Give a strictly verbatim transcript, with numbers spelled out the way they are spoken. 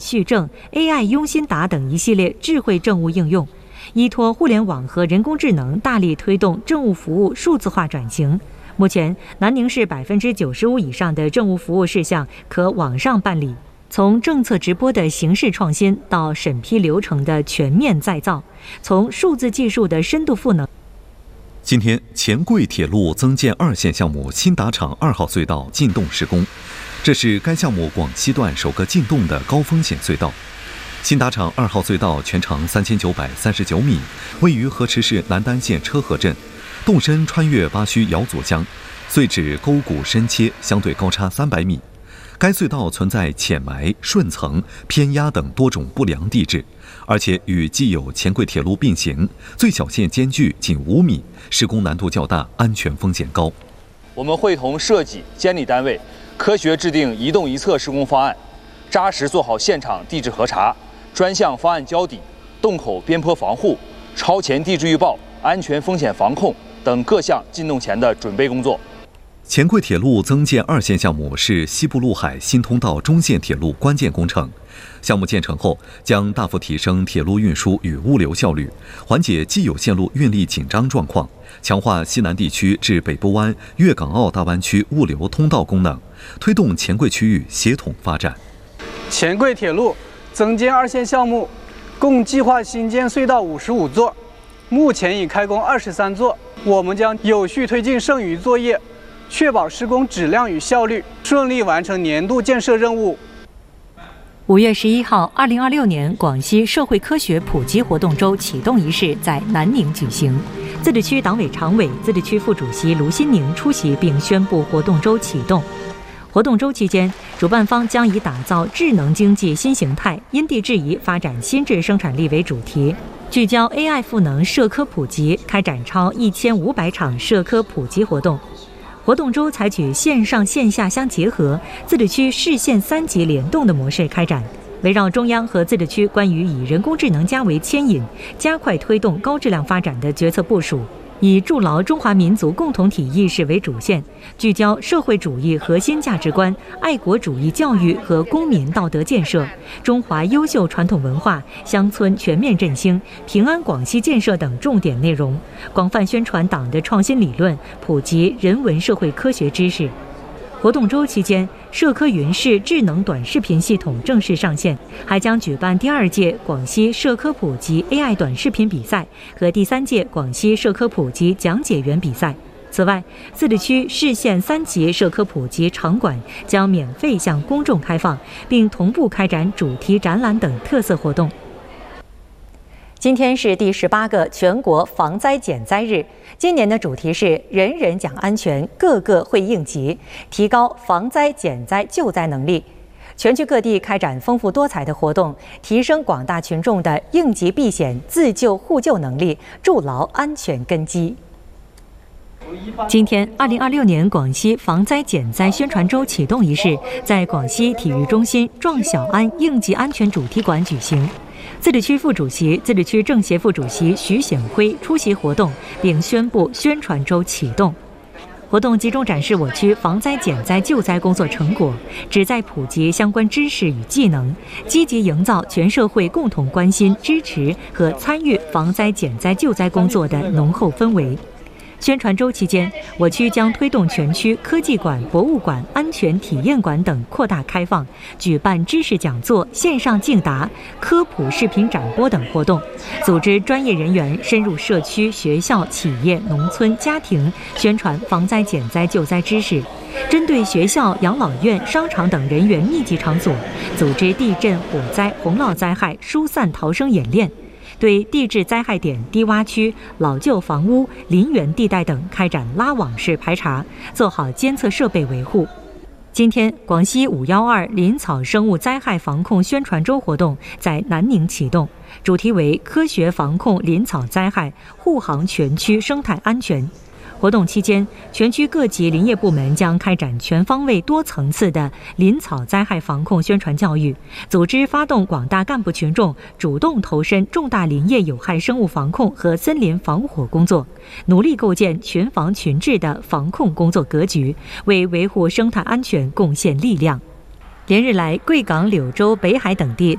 序政、A I 拥心达等一系列智慧政务应用，依托互联网和人工智能，大力推动政务服务数字化转型。目前，南宁市百分之九十五以上的政务服务事项可网上办理。从政策直播的形式创新到审批流程的全面再造，从数字技术的深度赋能。 今天，钱柜铁路增建二线项目新达厂二号隧道进洞施工，这是该项目广西段首个进洞的高风险隧道。新达厂二号隧道全长三千九百三十九米，位于河池市南丹县车河镇，洞深穿越巴须瑶左江，隧址沟谷深切，相对高差三百米。该隧道存在浅埋、顺层、偏压等多种不良地质，而且与既有钱柜铁路并行，最小线间距仅五米，施工难度较大，安全风险高。 我们会同设计、监理单位科学制定一洞一测施工方案，扎实做好现场地质核查、专项方案交底、洞口边坡防护、超前地质预报、安全风险防控等各项进洞前的准备工作。 钱柜铁路增建二线项目是西部陆海新通道中线铁路关键工程。项目建成后，将大幅提升铁路运输与物流效率，缓解既有线路运力紧张状况，强化西南地区至北部湾、粤港澳大湾区物流通道功能，推动钱柜区域协同发展。 钱柜铁路增建二线项目，共计划新建隧道五十五座，目前已开工二十三座。我们将有序推进剩余作业，确保施工质量与效率，顺利完成年度建设任务。 五月十一号，二零二六年广西社会科学普及活动周启动仪式在南宁举行。自治区党委常委、自治区副主席卢新宁出席并宣布活动周启动。活动周期间，主办方将以打造智能经济新形态、因地制宜发展新质生产力为主题，聚焦 A I 赋能社科普及，开展超一千五百场社科普及活动。活动周采取线上线下相结合、自治区市县三级联动的模式开展，围绕中央和自治区关于以人工智能加为牵引，加快推动高质量发展的决策部署，以筑牢中华民族共同体意识为主线，聚焦社会主义核心价值观、爱国主义教育和公民道德建设、中华优秀传统文化、乡村全面振兴、平安广西建设等重点内容，广泛宣传党的创新理论，普及人文社会科学知识。活动周期间，社科云视智能短视频系统正式上线，还将举办第二届广西社科普及 A I 短视频比赛和第三届广西社科普及讲解员比赛。此外，自治区市县三级社科普及场馆将免费向公众开放，并同步开展主题展览等特色活动。今天是第十八个全国防灾减灾日，今年的主题是人人讲安全，个个会应急，提高防灾减灾救灾能力。全区各地开展丰富多彩的活动，提升广大群众的应急避险、自救互救能力，筑牢安全根基。今天，二零二六年广西防灾减灾宣传周启动仪式在广西体育中心壮小安应急安全主题馆举行。自治区副主席、自治区政协副主席徐显辉出席活动，并宣布宣传周启动。活动集中展示我区防灾减灾救灾工作成果，旨在普及相关知识与技能，积极营造全社会共同关心、支持和参与防灾减灾救灾工作的浓厚氛围。宣传周期间，我区将推动全区科技馆、博物馆、安全体验馆等扩大开放，举办知识讲座、线上竞答、科普视频展播等活动，组织专业人员深入社区、学校、企业、农村、家庭，宣传防灾减灾救灾知识。针对学校、养老院、商场等人员密集场所，组织地震、火灾、洪涝灾害疏散逃生演练。对地质灾害点、低洼区、老旧房屋、林园地带等开展拉网式排查，做好监测设备维护。今天，广西五一二林草生物灾害防控宣传周活动在南宁启动，主题为科学防控林草灾害，护航全区生态安全。活动期间，全区各级林业部门将开展全方位、多层次的林草灾害防控宣传教育，组织发动广大干部群众主动投身重大林业有害生物防控和森林防火工作，努力构建群防群治的防控工作格局，为维护生态安全贡献力量。连日来，贵港、柳州、北海等地